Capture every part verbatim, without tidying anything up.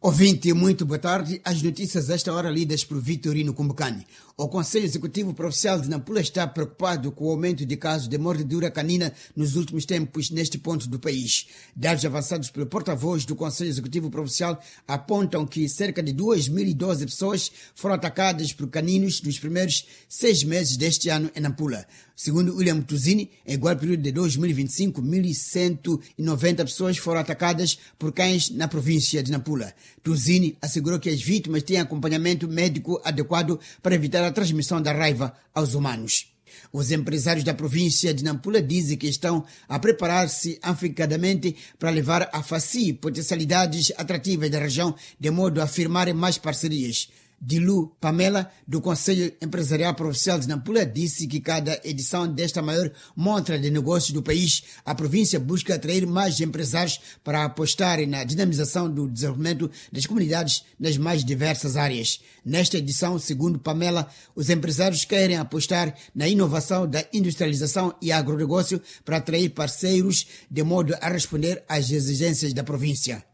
Ouvinte, muito boa tarde. As notícias esta hora lidas por Vitorino Cumbacani. O Conselho Executivo Provincial de Nampula está preocupado com o aumento de casos de mordedura canina nos últimos tempos neste ponto do país. Dados avançados pelo porta-voz do Conselho Executivo Provincial apontam que cerca de duas mil e doze pessoas foram atacadas por caninos nos primeiros seis meses deste ano em Nampula. Segundo William Tuzini, em igual período de dois mil e vinte e cinco, mil cento e noventa pessoas foram atacadas por cães na província de Nampula. Tuzini assegurou que as vítimas têm acompanhamento médico adequado para evitar a transmissão da raiva aos humanos. Os empresários da província de Nampula dizem que estão a preparar-se afincadamente para levar a faci potencialidades atrativas da região, de modo a firmarem mais parcerias. Dilu Pamela, do Conselho Empresarial Provincial de Nampula, disse que cada edição desta maior montra de negócios do país, a província busca atrair mais empresários para apostarem na dinamização do desenvolvimento das comunidades nas mais diversas áreas. Nesta edição, segundo Pamela, os empresários querem apostar na inovação da industrialização e agronegócio para atrair parceiros de modo a responder às exigências da província.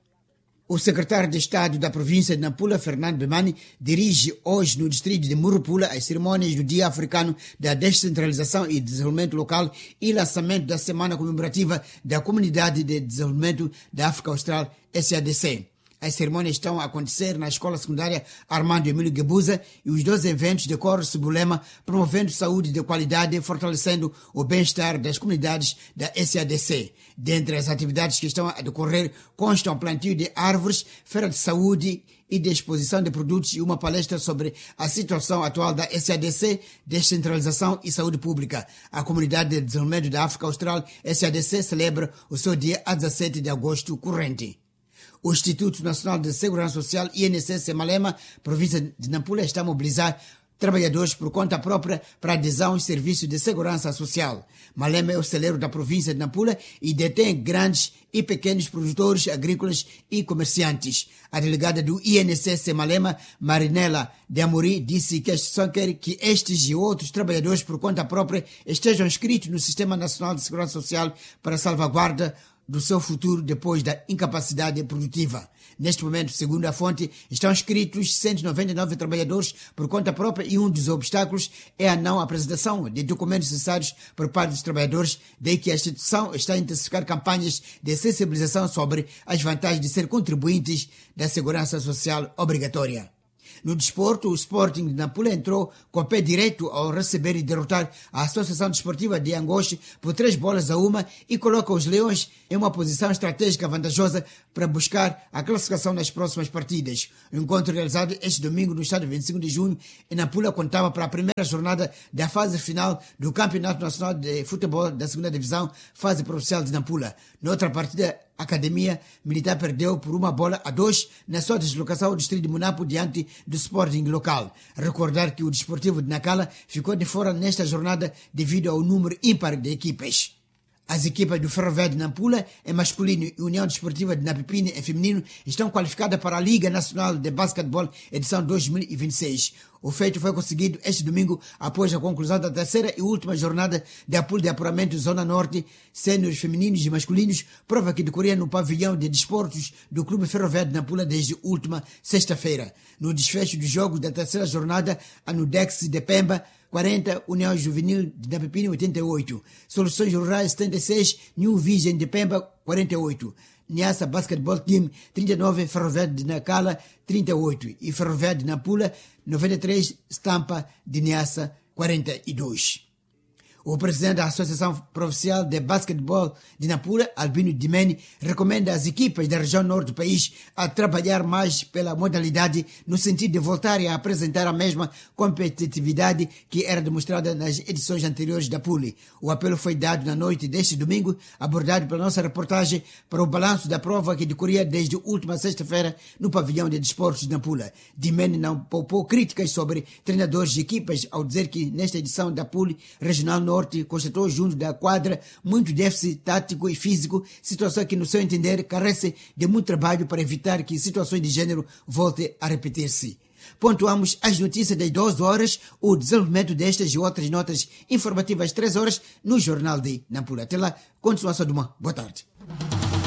O secretário de Estado da província de Nampula, Fernando Bemani, dirige hoje no distrito de Murupula as cerimônias do Dia Africano da Descentralização e Desenvolvimento Local e lançamento da Semana Comemorativa da Comunidade de Desenvolvimento da África Austral, S A D C. As cerimônias estão a acontecer na Escola Secundária Armando Emílio Guebuza e os dois eventos decorrem-se no lema promovendo saúde de qualidade e fortalecendo o bem-estar das comunidades da S A D C. Dentre as atividades que estão a decorrer constam plantio de árvores, feira de saúde e de exposição de produtos e uma palestra sobre a situação atual da S A D C, descentralização e saúde pública. A Comunidade de Desenvolvimento da África Austral, S A D C, celebra o seu dia a dezessete de agosto corrente. O Instituto Nacional de Segurança Social, I N S S Malema, província de Nampula, está a mobilizar trabalhadores por conta própria para adesão aos serviços de segurança social. Malema é o celeiro da província de Nampula e detém grandes e pequenos produtores agrícolas e comerciantes. A delegada do I N S S Malema, Marinela de Amorim, disse que a instituição quer que estes e outros trabalhadores por conta própria estejam inscritos no Sistema Nacional de Segurança Social para a salvaguarda do seu futuro depois da incapacidade produtiva. Neste momento, segundo a fonte, estão inscritos cento e noventa e nove trabalhadores por conta própria e um dos obstáculos é a não apresentação de documentos necessários por parte dos trabalhadores, daí que a instituição está a intensificar campanhas de sensibilização sobre as vantagens de ser contribuintes da segurança social obrigatória. No desporto, o Sporting de Nampula entrou com o pé direito ao receber e derrotar a Associação Desportiva de Angoche por três bolas a uma e coloca os Leões em uma posição estratégica vantajosa para buscar a classificação nas próximas partidas. O encontro realizado este domingo no estádio vinte e cinco de junho em Nampula contava para a primeira jornada da fase final do Campeonato Nacional de Futebol da segunda Divisão, fase provincial de Nampula. Noutra partida, a Academia Militar perdeu por uma bola a dois na sua deslocação ao distrito de Munapo diante do Sporting local. Recordar que o Desportivo de Nacala ficou de fora nesta jornada devido ao número ímpar de equipas. As equipas do Ferroviário de Nampula em masculino e União Desportiva de Napipini em feminino estão qualificadas para a Liga Nacional de Basquetebol edição dois mil e vinte e seis. O feito foi conseguido este domingo após a conclusão da terceira e última jornada da pool de apuramento Zona Norte, sêniores femininos e masculinos, prova que decorria no pavilhão de desportos do Clube Ferroviário de Nampula desde a última sexta-feira. No desfecho dos jogos da terceira jornada, a Nudex de Pemba, quarenta, União Juvenil de Napipini, oitenta e oito, Soluções Rurais, setenta e seis, New Vision de Pemba, quarenta e oito, Niassa Basketball Team, trinta e nove, Ferroviário de Nacala, trinta e oito e Ferroviário de Nampula, noventa e três, Stampa de Niassa, quarenta e dois. O presidente da Associação Provincial de Basquetebol de Nampula, Albino Dimeni, recomenda às equipas da região norte do país a trabalhar mais pela modalidade no sentido de voltarem a apresentar a mesma competitividade que era demonstrada nas edições anteriores da Pool. O apelo foi dado na noite deste domingo, abordado pela nossa reportagem para o balanço da prova que decorria desde a última sexta-feira no pavilhão de desportos de Nampula. Dimeni não poupou críticas sobre treinadores de equipas ao dizer que nesta edição da Pool Regional Norte constatou junto da quadra muito déficit tático e físico, situação que, no seu entender, carece de muito trabalho para evitar que situações de gênero voltem a repetir-se. Pontuamos as notícias das doze horas, o desenvolvimento destas e outras notas informativas às três horas no Jornal de Nampula. Até lá, continuação de uma boa tarde.